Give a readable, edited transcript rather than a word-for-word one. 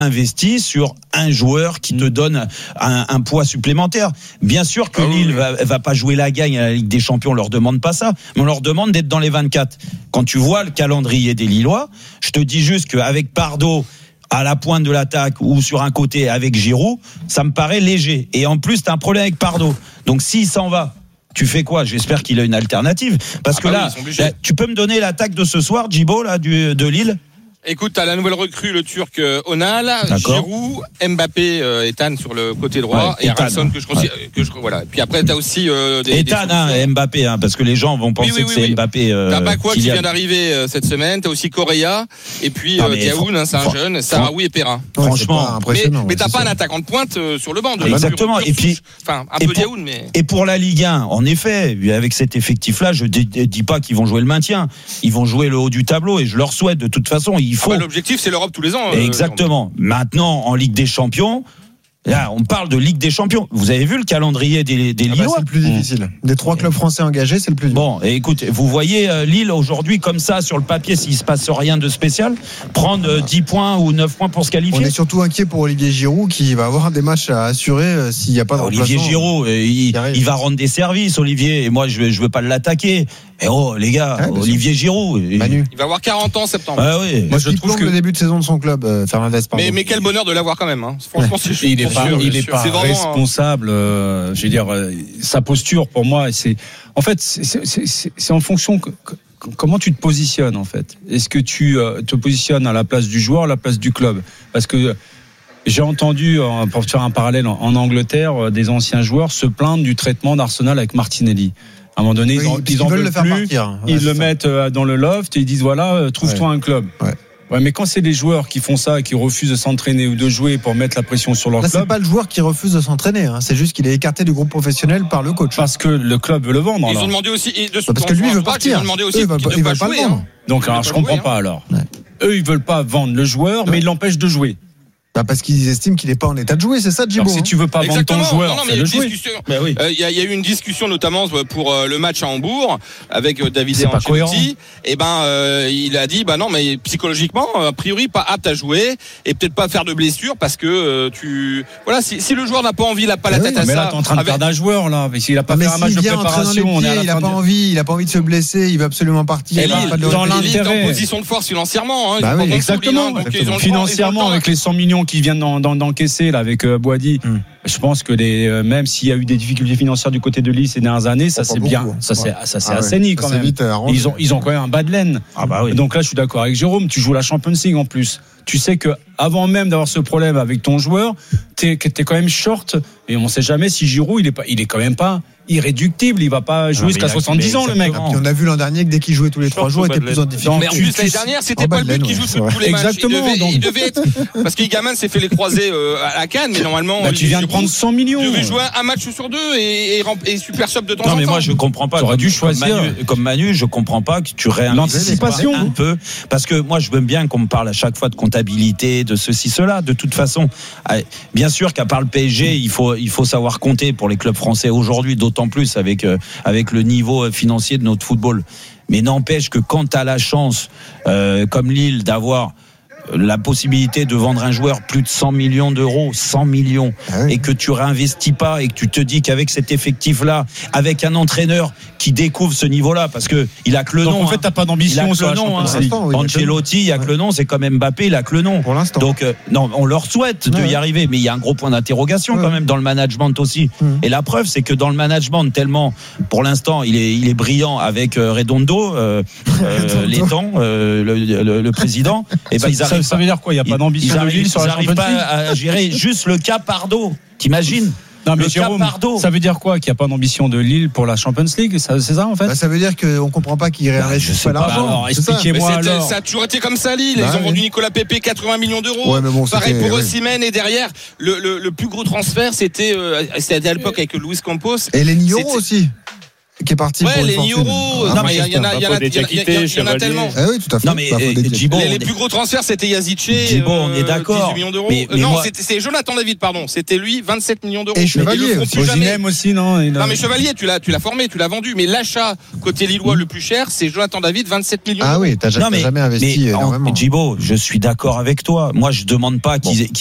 investi sur un joueur qui te donne un poids supplémentaire. Bien sûr que Lille va pas jouer la gagne à la Ligue des Champions, on leur demande pas ça, mais on leur demande d'être dans les 24. Quand tu vois le calendrier des Lillois, je te dis juste qu'avec Pardo à la pointe de l'attaque ou sur un côté avec Giroud, ça me paraît léger. Et en plus, t'as un problème avec Pardo. Donc s'il s'en va, tu fais quoi? J'espère qu'il a une alternative. Parce que là, tu peux me donner l'attaque de ce soir, Djibo, là, de Lille? Écoute, t'as la nouvelle recrue, le Turc Onal, Giroud, Mbappé, Ethan sur le côté droit, et Harrison que je considère, voilà. Puis après t'as aussi Ethan, Mbappé, parce que les gens vont penser que c'est Mbappé. T'as Bakwa qui vient d'arriver cette semaine, t'as aussi Correa, et puis Diaoun, c'est un jeune, Sahraoui et Perrin. Franchement, mais t'as pas un attaquant de pointe sur le banc. Exactement. Et puis, enfin, un peu Diaoun, mais. Et pour la Ligue 1, en effet, avec cet effectif-là, je dis pas qu'ils vont jouer le maintien, ils vont jouer le haut du tableau, et je leur souhaite de toute façon. L'objectif, c'est l'Europe tous les ans. Exactement. Maintenant, en Ligue des Champions, là, on parle de Ligue des Champions. Vous avez vu le calendrier des Lillois? C'est le plus difficile. Des 3 clubs français engagés, c'est le plus difficile. Bon, et écoute, vous voyez Lille aujourd'hui, comme ça, sur le papier, s'il se passe rien de spécial, prendre 10 points ou 9 points pour se qualifier. On est surtout inquiet pour Olivier Giroud qui va avoir des matchs à assurer s'il n'y a pas de Olivier Giroud, il va rendre des services, Olivier, et moi, je veux pas l'attaquer. Mais les gars, Olivier Giroud. Manu. Il va avoir 40 ans en septembre. Ah oui. Moi, je trouve que le début de saison de son club, Fernandez. Mais quel bonheur de l'avoir quand même. Franchement, il est pas responsable. Je veux dire, sa posture pour moi, c'est en fonction comment tu te positionnes en fait. Est-ce que tu te positionnes à la place du joueur, à la place du club? Parce que j'ai entendu, pour faire un parallèle, en Angleterre, des anciens joueurs se plaindre du traitement d'Arsenal avec Martinelli. À un moment donné, ils en veulent le faire plus, ils le mettent dans le loft et ils disent voilà, trouve-toi un club. Ouais, mais quand c'est les joueurs qui font ça, qui refusent de s'entraîner ou de jouer pour mettre la pression sur leur club. C'est pas le joueur qui refuse de s'entraîner, c'est juste qu'il est écarté du groupe professionnel par le coach. Parce que le club veut le vendre. Ils ont demandé aussi, parce que lui il veut partir. Ils ont demandé aussi il va pas le vendre. Donc alors je comprends pas alors. Eux ils veulent pas vendre le joueur, mais ils l'empêchent de jouer. Parce qu'ils estiment qu'il n'est pas en état de jouer, c'est ça, Djibo. Si tu veux pas vendre ton joueur, fais-le jouer. Il y a eu une discussion notamment pour le match à Hambourg avec David Ancelotti. Et il a dit non, mais psychologiquement, a priori pas apte à jouer et peut-être pas faire de blessure parce que si le joueur n'a pas envie, il n'a pas la tête à ça. Mais là t'es en train de perdre un joueur là, mais s'il a pas fait un match de préparation, il a pas envie de se blesser, il veut absolument partir. Dans l'intérêt, en position de force financièrement. Exactement. Financièrement avec les 100 millions qui viennent d'encaisser là avec Boadi. Je pense que même s'il y a eu des difficultés financières du côté de Lille ces dernières années, ça c'est bien, ça c'est assaini quand même. Ils ont quand même un bas de laine. Donc là, je suis d'accord avec Jérôme. Tu joues la Champions League en plus. Tu sais que avant même d'avoir ce problème avec ton joueur, t'es quand même short. Et on sait jamais si Giroud, il est quand même pas irréductible. Il va pas jouer jusqu'à 70 ans, le mec. Et on a vu l'an dernier que dès qu'il jouait tous les 3 jours, il était plus en difficulté. Mais en plus, l'année dernière, c'était pas le but qu'il joue tous les matchs. Exactement. Il devait être, parce qu'Igaman s'est fait les croisés à la canne, mais normalement. Tu viens de prendre 100 millions. Il devait jouer un match sur 2 et super sub de temps en temps. Non, mais moi, je comprends pas. T'aurais dû choisir. Comme Manu, je comprends pas que tu réinvestisses un peu. Parce que moi, je veux bien qu'on me parle à chaque fois de comptabilité, de ceci, cela. De toute façon, bien sûr qu'à part le PSG, il faut savoir compter pour les clubs français aujourd'hui, d'autant plus avec le niveau financier de notre football. Mais n'empêche que quand tu as la chance, comme Lille, d'avoir la possibilité de vendre un joueur plus de 100 millions d'euros, 100 millions, et que tu réinvestis pas et que tu te dis qu'avec cet effectif-là, avec un entraîneur qui découvre ce niveau-là, parce que il a que le nom. Donc en fait, t'as pas d'ambition sur la Champions League. Ancelotti, il y a que le nom, c'est comme Mbappé, il a que le nom. Pour l'instant. Donc non, on leur souhaite de y arriver, mais il y a un gros point d'interrogation quand même dans le management aussi. Et la preuve, c'est que dans le management, tellement, pour l'instant, il est brillant avec Redondo, l'étang, le président. Et ça veut dire quoi? Il n'y a pas d'ambition de Lille sur la Champions League. Ils n'arrivent pas à gérer juste le cas Pardo. T'imagines? Non, mais Jérôme, ça veut dire quoi? Qu'il n'y a pas d'ambition de Lille pour la Champions League? C'est ça en fait? Ça veut dire qu'on ne comprend pas qu'ils réinvestissent pas l'argent. Alors expliquez-moi alors. Ça a toujours été comme ça, Lille. Ils ont vendu Nicolas Pepe 80 millions d'euros. Pareil pour Osimhen, et derrière, le plus gros transfert, c'était à l'époque avec Luis Campos. Et les Niro aussi. qui est parti pour les Nioro. Non, mais il y en a tellement. Ah oui, tout à fait. Non, mais Djibo, les plus gros transferts, c'était Yazice. Djibo, on est d'accord. 18 millions d'euros. Non, c'est Jonathan David, pardon. C'était lui, 27 millions d'euros. Et Chevalier. Ozinem aussi, non? Non, mais Chevalier, tu l'as formé, tu l'as vendu. Mais l'achat côté lillois le plus cher, c'est Jonathan David, 27 millions d'euros. Ah oui, t'as jamais investi énormément. Djibo, je suis d'accord avec toi. Moi, je demande pas qu'ils